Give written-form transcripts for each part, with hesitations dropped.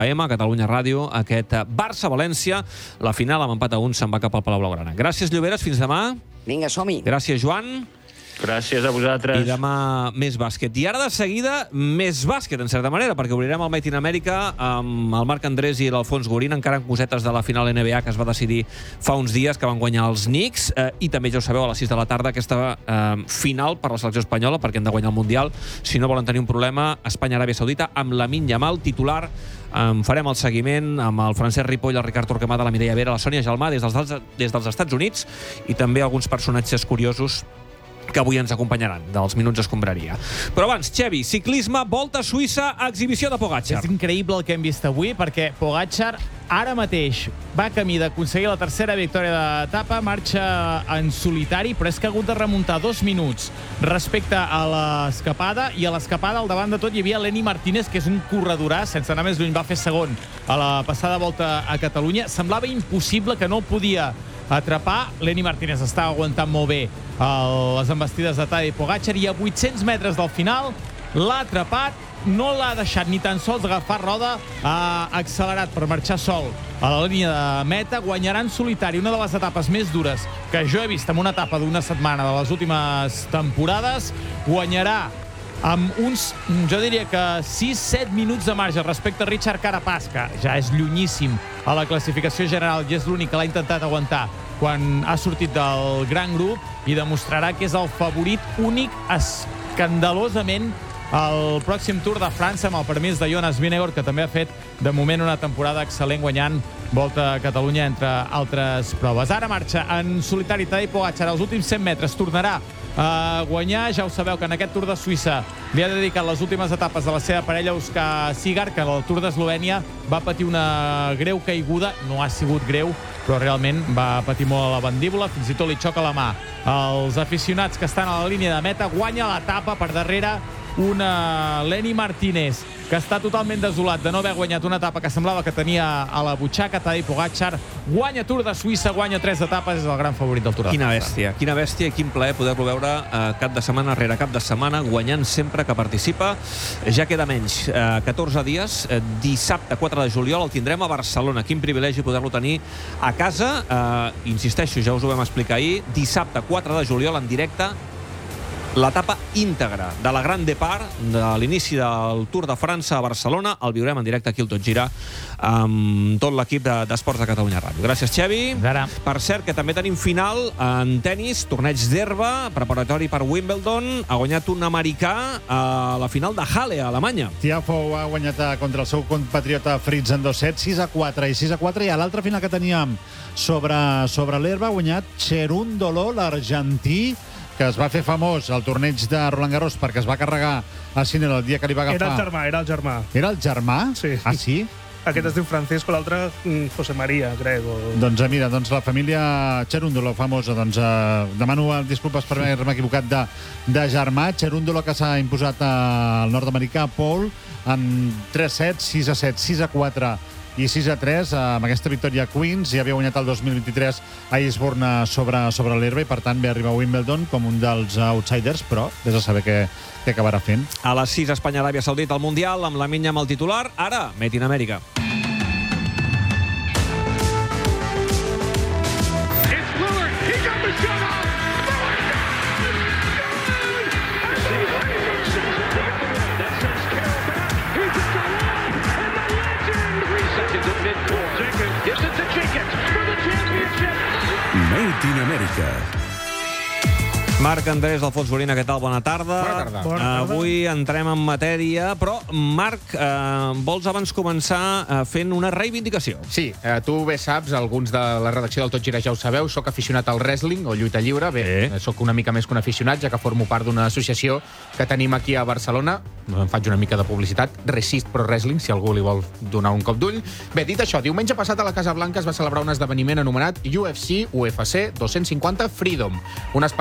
FM, a Catalunya Ràdio, aquest Barça-València. La final, amb empat a 1, se'n va cap al Palau Blaugrana. Gràcies, Lloberes, fins demà. Vinga, som-hi. Gràcies, Joan. Gràcies a vosaltres. I demà més bàsquet. I ara de seguida més bàsquet, en certa manera, perquè obrirem el Made in America amb el Marc Andrés i l'Alfons Gorín, encara en cosetes de la final NBA que es va decidir fa uns dies, que van guanyar els Knicks, i també, ja ho sabeu, a les 6 de la tarda aquesta final per la selecció espanyola, perquè hem de guanyar el Mundial. Si no volen tenir un problema, Espanya-Aràbia Saudita, amb Lamine Yamal titular. Farem el seguiment amb el Francesc Ripoll, el Ricard Torquemada, la Mireia Vera, la Sònia Gelmà, des dels Estats Units, i també alguns personatges curiosos que avui ens acompanyaran, dels Minuts Escombraria. Però abans, Xevi, ciclisme, Volta a Suïssa, exhibició de Pogačar. És increïble el que hem vist avui, perquè Pogačar ara mateix va camí d'aconseguir la tercera victòria d'etapa, marxa en solitari, però és que ha hagut de remuntar 2 minuts respecte a l'escapada, i a l'escapada al davant de tot hi havia Lenny Martínez, que és un corredorà, sense anar més lluny, va fer segon a la passada Volta a Catalunya. Semblava impossible, que no el podia atrapar. Lenny Martínez estava aguantant molt bé les embestides de Tadej Pogačar, i a 800 metres del final l'ha atrapat, no l'ha deixat ni tan sols agafar roda, ha accelerat per marxar sol a la línia de meta, guanyarà en solitari una de les etapes més dures que jo he vist en una etapa d'una setmana de les últimes temporades, guanyarà amb uns, jo diria que 6-7 minuts de marge respecte a Richard Carapaz, que ja és llunyíssim a la classificació general i és l'únic que l'ha intentat aguantar quan ha sortit del gran grup, i demostrarà que és el favorit únic escandalosament al pròxim Tour de França, amb el permís de Jonas Vingegaard, que també ha fet de moment una temporada excel·lent guanyant Volta a Catalunya, entre altres proves. Ara marxa en solitari Tadej Pogačar als últims 100 metres, tornarà a guanyar. Ja ho sabeu que en aquest Tour de Suïssa li ha dedicat les últimes etapes de la seva parella Óscar Cígar, que al Tour d'Eslovènia va patir una greu caiguda, no ha sigut greu, però realment va patir molt a la mandíbula, fins i tot li xoca la mà als aficionats que estan a la línia de meta. Guanya l'etapa per darrere una Lenny Martínez, que està totalment desolat de no haver guanyat una etapa que semblava que tenia a la butxaca. Tadej Pogačar guanya Tour de Suïssa, guanya 3 etapes, és el gran favorit del Tour de França. Quina bèstia i quin plaer poder-lo veure cap de setmana rere cap de setmana, guanyant sempre que participa. Ja queda menys, 14 dies, dissabte 4 de juliol el tindrem a Barcelona. Quin privilegi poder-lo tenir a casa. Insisteixo, ja us ho vam explicar ahir, dissabte 4 de juliol en directe, l'etapa íntegra de la Grand Départ, de l'inici del Tour de França a Barcelona. El viurem en directe aquí al Tot Gira amb tot l'equip d'Esports de Catalunya Ràdio. Gràcies, Xevi. Per cert, que també tenim final en tennis, torneig d'herba, preparatori per Wimbledon. Ha guanyat un americà a la final de Halle, a Alemanya. Tiafoe ha guanyat contra el seu compatriota Fritz en 2-7, 6-4 i 6-4, i a l'altra final que teníem sobre l'herba ha guanyat Cerúndolo, l'argentí, que es va fer famós al torneig de Roland Garros perquè es va carregar a Sinner el dia que li va agafar. Era el germà. Era el germà? Sí. Ah, sí? Aquest es diu Francisco, l'altre José María, crec. Doncs mira, la família Cerúndolo, famosa, demano disculpes per haver-me equivocat de germà. Cerúndolo, que s'ha imposat al nord-americà Paul en 3-7, 6-7, 6-4 i 6-3, amb aquesta victòria a Queens. Ja havia guanyat el 2023 a Eastbourne sobre l'herba, i per tant ve a arribar a Wimbledon com un dels outsiders, però vés a saber què acabarà fent. A les 6, Espanya-Aràbia Saudita al Mundial, amb la Minya amb el titular. Ara, Made in America. Made in America. Marc Andrés, Alfons Gorín, què tal? Bona tarda. Bona tarda. Avui entrem en matèria, però, Marc, vols abans començar fent una reivindicació? Sí, tu bé saps, alguns de la redacció del Tot Gira ja ho sabeu, soc aficionat al wrestling o lluita lliure. Bé, soc una mica més que un aficionat, ja que formo part d'una associació que tenim aquí a Barcelona. Em faig una mica de publicitat, Resist Pro Wrestling, si algú li vol donar un cop d'ull. Bé, dit això, diumenge passat a la Casa Blanca es va celebrar un esdeveniment anomenat UFC 250 Freedom, un espectacle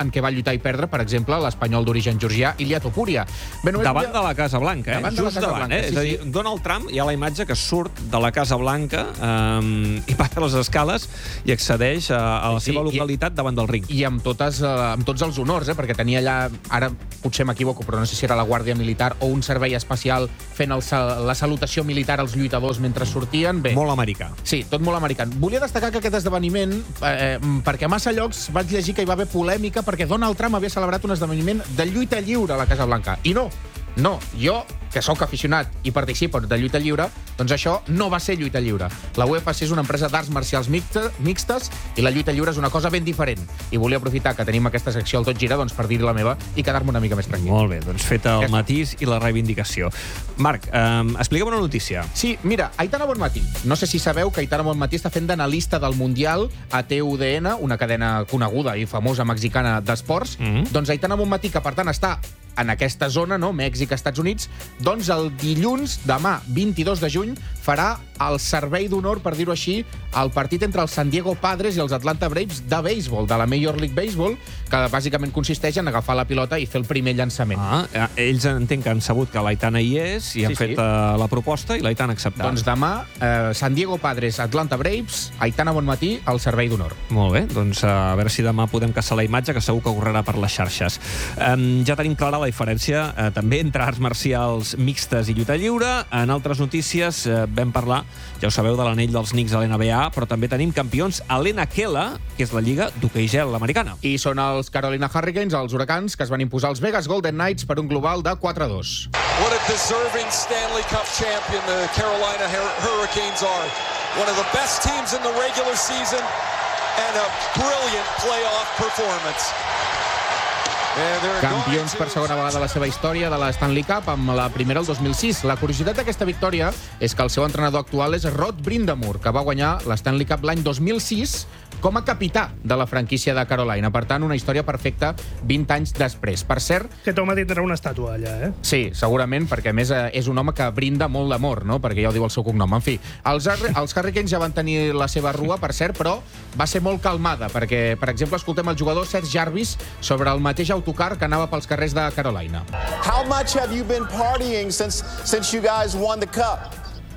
en què va lluitar i perdre, per exemple, l'espanyol d'origen georgià, Ilia Topuria. Davant de la Casa Blanca, Davant de la just Casa davant. Blanca, És a dir, Donald Trump, hi ha la imatge que surt de la Casa Blanca i passa les escales i accedeix a la seva localitat davant del ring. I amb tots els honors, perquè tenia allà, ara potser m'equivoco, però no sé si era la Guàrdia Militar o un servei especial fent la salutació militar als lluitadors mentre sortien. Bé, Molt americà. sí, tot molt americà. Volia destacar que aquest esdeveniment, perquè a massa llocs vaig llegir que hi va haver polèmica perquè Donald Trump havia celebrat un esdeveniment de lluita lliure a la Casa Blanca. I no, jo, que sóc aficionat i participo de lluita lliure, doncs això no va ser lluita lliure. La UFC és una empresa d'arts marcials mixtes i la lluita lliure és una cosa ben diferent. I volia aprofitar que tenim aquesta secció al Tot Gira per dir la meva i quedar-me una mica més tranquil. Molt bé, doncs feta el matís i la reivindicació. Marc, explica'm una notícia. Sí, mira, Aitana Bonmatí. No sé si sabeu que Aitana Bonmatí està fent d'analista del Mundial a TUDN, una cadena coneguda i famosa mexicana d'esports. Doncs Aitana Bonmatí, que per tant està en aquesta zona, no? Mèxic, Estats Units, doncs el dilluns, demà, 22 de juny, farà el servei d'honor, per dir-ho així, al partit entre els San Diego Padres i els Atlanta Braves de béisbol, de la Major League Baseball, que bàsicament consisteix en agafar la pilota i fer el primer llançament. Ells entenc que han sabut que l'Aitana hi és i han fet la proposta i l'Aitana ha acceptat. Doncs demà, San Diego Padres, Atlanta Braves, Aitana Bonmatí, al servei d'honor. Molt bé, doncs a veure si demà podem caçar la imatge, que segur que correrà per les xarxes. Ja tenim clara la diferència també entre arts marcials mixtes i lluita lliure. En altres notícies vam parlar, ja ho sabeu, de l'anell dels Knicks a l'NBA, però també tenim campions a l'NHL, que és la lliga d'hoquei gel americana. I són els Carolina Hurricanes, els huracans, que es van imposar als Vegas Golden Knights per un global de 4-2. What a deserving Stanley Cup champion the Carolina Hurricanes are. One of the best teams in the regular season and a brilliant playoff performance. Campions per segona vegada a la seva història de la Stanley Cup, amb la primera el 2006. La curiositat d'aquesta victòria és que el seu entrenador actual és Rod Brind'Amour, que va guanyar la Stanley Cup l'any 2006 com a capità de la franquícia de Carolina. Per tant, una història perfecta 20 anys després. Per cert... Aquest home tindrà una estàtua allà, eh? Sí, segurament, perquè a més és un home que brinda molt d'amor, no? Perquè ja ho diu el seu cognom. En fi, els Hurricanes ja van tenir la seva rua, per cert, però va ser molt calmada, perquè, per exemple, escoltem el jugador Seth Jarvis sobre el mateix autocar que anava pels carrers de Carolina. How much have you been partying since you guys won the cup?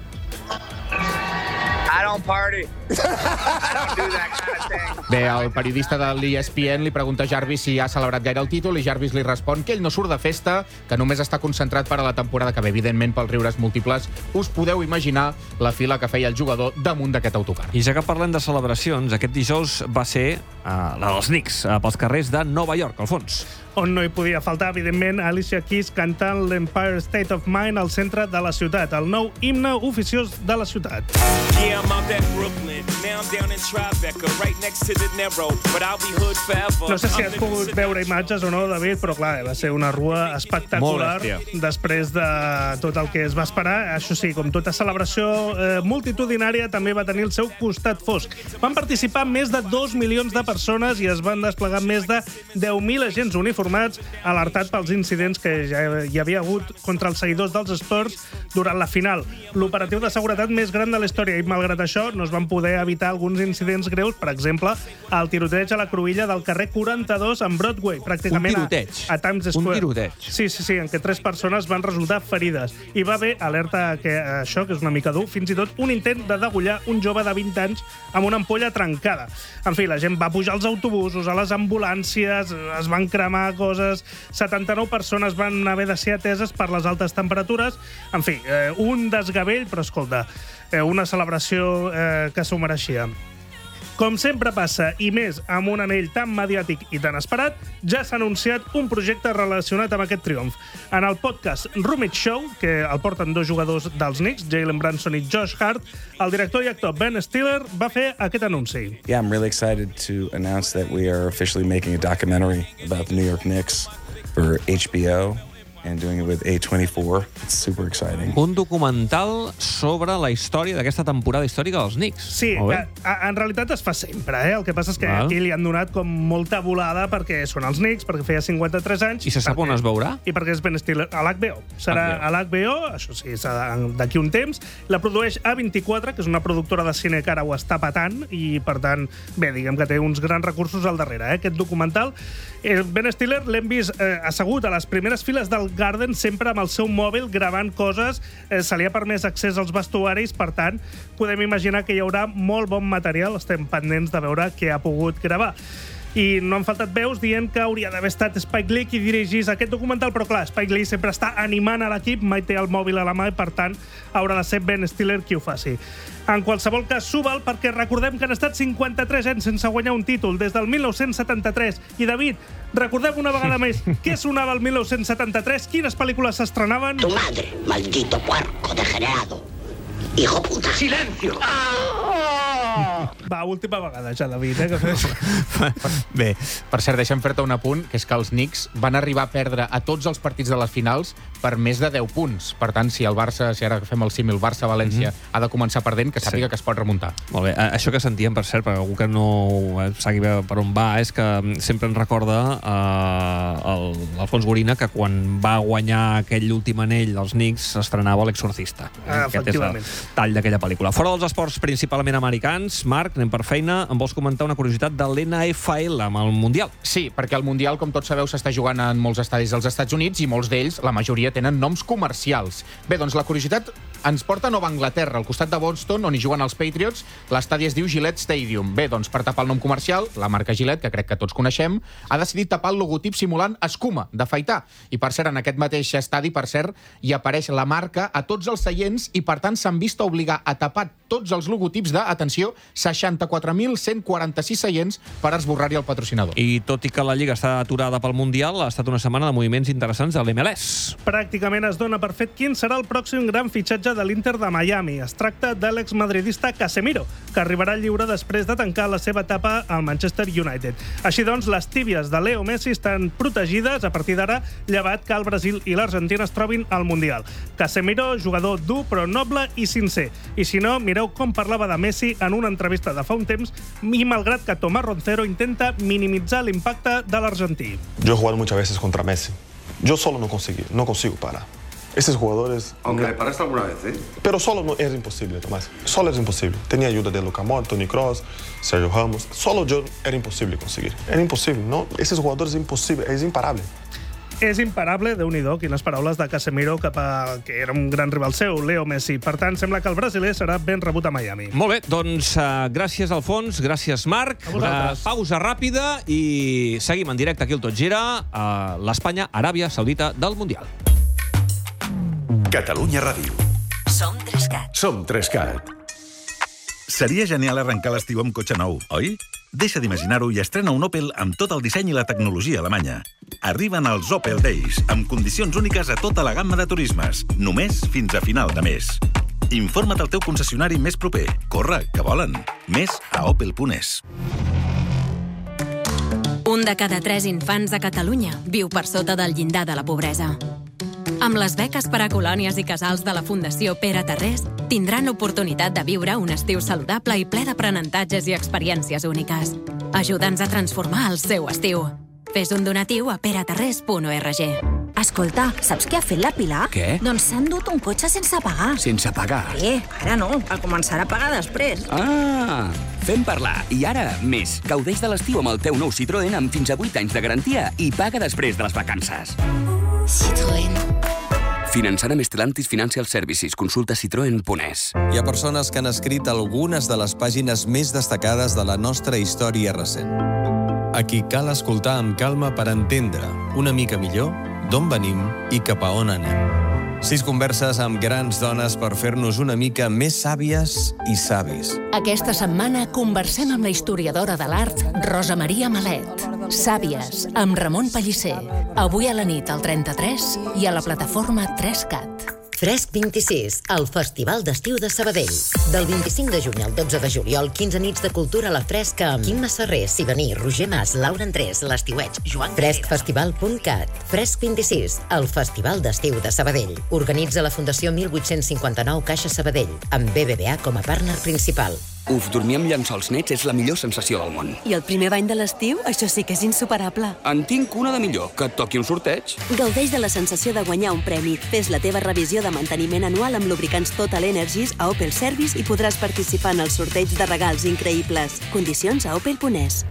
I don't party. I don't do that kind of thing. Bé, el periodista de l'ESPN li pregunta a Jarvis si ha celebrat gaire el títol i Jarvis li respon que ell no surt de festa, que només està concentrat per a la temporada que ve. Evidentment, pels riures múltiples, us podeu imaginar la fila que feia el jugador damunt d'aquest autocar. I ja que parlem de celebracions, aquest dijous va ser la dels Knicks, pels carrers de Nova York, al fons. On no hi podia faltar, evidentment, Alicia Keys cantant l'Empire State of Mind al centre de la ciutat, el nou himne oficiós de la ciutat. Yeah, I'm out at Brooklyn. Now I'm down in Tribeca, right next to the Narrow, but I'll be hood forever. No sé si has pogut veure imatges o no, David, però clar, va ser una rua espectacular després de tot el que es va esperar. Això sí, com tota celebració multitudinària, també va tenir el seu costat fosc. Van participar més de 2 milions de persones i es van desplegar més de 10.000 agents uniformats, alertat pels incidents que ja hi havia hagut contra els seguidors dels Spurs durant la final. L'operatiu de seguretat més gran de la història, i malgrat això no es van poder evitar alguns incidents greus, per exemple, el tiroteig a la cruïlla del carrer 42 en Broadway, pràcticament a Times Square. Un tiroteig. Sí, en què 3 persones van resultar ferides. Hi va haver alerta que això, que és una mica dur, fins i tot un intent de degollar un jove de 20 anys amb una ampolla trencada. En fi, la gent va pujar als autobusos, a les ambulàncies, es van cremar coses, 79 persones van haver de ser ateses per les altes temperatures. En fi, un desgavell, però escolta, una celebració que s'ho mereixia. Com sempre passa, i més amb un anell tan mediàtic i tan esperat, ja s'ha anunciat un projecte relacionat amb aquest triomf. En el podcast Roommate Show, que el porten 2 jugadors dels Knicks, Jalen Brunson i Josh Hart, el director i actor Ben Stiller va fer aquest anunci. Yeah, I'm really excited to announce that we are officially making a documentary about the New York Knicks for HBO. and doing it with A24. It's super exciting. Un documental sobre la història d'aquesta temporada històrica dels Knicks. Sí, que en realitat es fa sempre, eh? El que passa és que aquí li han donat com molta volada perquè són els Knicks, perquè feia 53 anys. I se sap on es veurà? I perquè és Ben Stiller. A l'HBO. Serà a l'HBO, això sí, d'aquí un temps. La produeix A24, que és una productora de cine que ara ho està patant, i, per tant, bé, diguem que té uns grans recursos al darrere, aquest documental. Ben Stiller l'hem vist assegut a les primeres files del Garden, sempre amb el seu mòbil, gravant coses. Se li ha permès accés als vestuaris, per tant, podem imaginar que hi haurà molt bon material. Estem pendents de veure què ha pogut gravar. I no han faltat veus dient que hauria d'haver estat Spike Lee qui dirigís aquest documental, però clar, Spike Lee sempre està animant a l'equip, mai té el mòbil a la mà i, per tant, haurà de ser Ben Stiller qui ho faci. En qualsevol cas, s'ho val, perquè recordem que han estat 53 anys sense guanyar un títol, des del 1973. I, David, recordem una vegada més què sonava el 1973, quines pel·lícules s'estrenaven? Tu madre, maldito puerco degenerado. Hijo puta. Silencio. Va, última vegada ja, David. Bé, per cert, deixa'm fer-te un apunt, que és que els Knicks van arribar a perdre a tots els partits de les finals per més de 10 punts. Per tant, si el Barça, si ara fem el símil Barça-València, ha de començar perdent, que sàpiga que es pot remuntar. Molt bé. Això que sentíem, per cert, per algú que no sàpi per on va, és que sempre ens recorda Alfons Gorina que quan va guanyar aquell últim anell dels Knicks s'estrenava L'Exorcista. Aquest és el tall d'aquella pel·lícula. Fora dels esports principalment americans, Marc, anem per feina. Em vols comentar una curiositat de l'NFL amb el Mundial? Sí, perquè el Mundial, com tots sabeu, s'està jugant en molts estadis dels Estats Units i molts d'ells, la majoria, tenen noms comercials. Bé, doncs la curiositat ens porta a Nova Anglaterra, al costat de Boston, on hi juguen els Patriots. L'estadi es diu Gillette Stadium. Bé, doncs per tapar el nom comercial, la marca Gillette, que crec que tots coneixem, ha decidit tapar el logotip simulant escuma d'afaitar. I per cert, en aquest mateix estadi, per cert, hi apareix la marca a tots els seients i per tant s'han vist obligar a tapar tots els logotips de, atenció, 64.146 seients per esborrar-hi el patrocinador. I tot i que la Lliga està aturada pel Mundial, ha estat una setmana de moviments interessants de l'MLS. Pràcticament es dona per fet quin serà el pròxim gran fitxatge de l'Inter de Miami. Es tracta de l'exmadridista Casemiro, que arribarà lliure després de tancar la seva etapa al Manchester United. Així doncs, les tíbies de Leo Messi estan protegides a partir d'ara, llevat que el Brasil i l'Argentina es trobin al Mundial. Casemiro, jugador dur però noble i sincer. I si no, mireu com parlava de Messi en una entrevista de fa un temps, i malgrat que Tomás Roncero intenta minimitzar l'impacte de l'argentí. Yo he jugado muchas veces contra Messi. Yo solo no consigo parar. Esos jugadores... Aunque le paraste alguna vez, ¿eh? Pero solo no, era imposible, Tomás. Solo era imposible. Tenía ayuda de Luka Modric, Toni Kroos, Sergio Ramos. Solo yo era imposible conseguir. Era imposible, ¿no? Esos jugadores es imposible, es imparable. És imparable, Déu-n'hi-do, quines paraules de Casemiro cap a que era un gran rival seu, Leo Messi. Per tant, sembla que el brasiler serà ben rebut a Miami. Molt bé, doncs gràcies, Alfons, gràcies, Marc. Pausa ràpida i seguim en directe aquí al Tot Gira a l'Espanya-Aràbia Saudita del Mundial. Catalunya Ràdio. Som 3CAT. Som 3CAT. Seria genial arrencar l'estiu amb cotxe nou, oi? Deixa d'imaginar-ho i estrena un Opel amb tot el disseny i la tecnologia alemanya. Arriben els Opel Days, amb condicions úniques a tota la gamma de turismes, només fins a final de mes. Informa't al teu concessionari més proper. Corre, que volen. Més a opel.es. Un de cada 3 infants a Catalunya viu per sota del llindar de la pobresa. Amb les beques per a colònies i casals de la Fundació Pere Tarrés, tindran l'oportunitat de viure un estiu saludable i ple d'aprenentatges i experiències úniques. Ajuda'ns a transformar el seu estiu. Fes un donatiu a peretarrés.org. Escolta, saps què ha fet la Pilar? Què? Doncs s'ha endut un cotxe sense pagar. Sense pagar? Ara no, el començarà a pagar després. Ah, fem parlar. I ara, més. Gaudeix de l'estiu amb el teu nou Citroën amb fins a 8 anys de garantia i paga després de les vacances. Citroën. Finançant amb Stellantis Financial Services. Consulta citroen.es. Hi ha persones que han escrit algunes de les pàgines més destacades de la nostra història recent. A qui cal escoltar amb calma per entendre una mica millor d'on venim i cap a on anem. 6 converses amb grans dones per fer-nos una mica més sàvies i savis. Aquesta setmana conversem amb la historiadora de l'art Rosa Maria Malet. Sàvies, amb Ramon Pellicer. Avui a la nit al 33 i a la plataforma 3CAT. Fresc 26, el Festival d'Estiu de Sabadell. Del 25 de juny al 12 de juliol, 15 nits de cultura a la Fresca amb Quim Masserrer, Sidoní, Roger Mas, Laura Andrés, l'Estiueig, Joan... Freskfestival.cat. Fresc 26, el Festival d'Estiu de Sabadell. Organitza la Fundació 1859 Caixa Sabadell, amb BBVA com a partner principal. Uf, dormir amb llençols nets és la millor sensació del món. I el primer bany de l'estiu? Això sí que és insuperable. En tinc una de millor, que et toqui un sorteig. Gaudeix de la sensació de guanyar un premi. Fes la teva revisió de manteniment anual amb lubricants Total Energies a Opel Service i podràs participar en el sorteig de regals increïbles. Condicions a opel.es.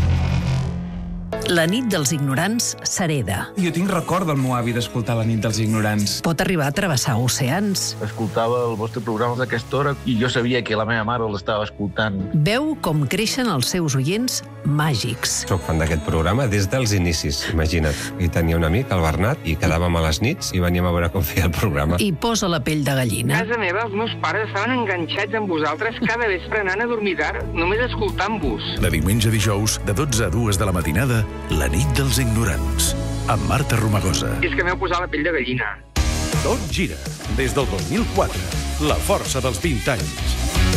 La nit dels ignorants s'hereda. Jo tinc record del meu avi d'escoltar La nit dels ignorants. Pot arribar a travessar oceans. Escoltava el vostre programa d'aquesta hora i jo sabia que la meva mare l'estava escoltant. Veu com creixen els seus oients màgics. Soc fan d'aquest programa des dels inicis, imagina't. I tenia un amic, el Bernat, i quedàvem a les nits i veníem a veure com feia el programa. I posa la pell de gallina. A casa meva, els meus pares estaven enganxats amb vosaltres cada vespre anant a dormir tard, només escoltant-vos. De diumenge a dijous, de 12 a 2 de la matinada, La nit dels ignorants, amb Marta Romagosa. És que m'heu posat la pell de gallina. Tot gira, des del 2004. La força dels 20 anys.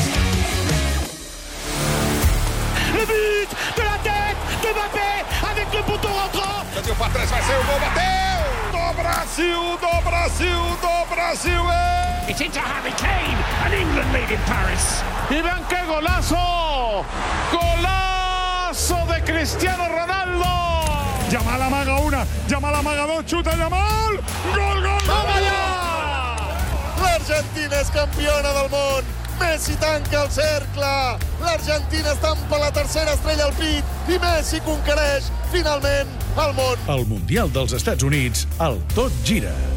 Le but de la tête de Mbappé avec le poteau rentrant. Bateu para trás, vai ser o gol, bateu! Do Brasil, do Brasil, do Brasil! It's into Harry Kane and England lead in Paris. Y vean qué golazo! ¡Golazo de Cristiano Ronaldo! Yamal amaga una, Yamal amaga dos, xuta Yamal! Gol, gol, gol! L'Argentina és campiona del món! Messi tanca el cercle! L'Argentina estampa la tercera estrella al pit i Messi conquereix finalment el món! El Mundial dels Estats Units, el Tot Gira.